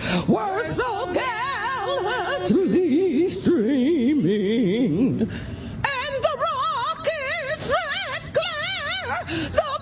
were so gallantly streaming, and the rocket's red glare, the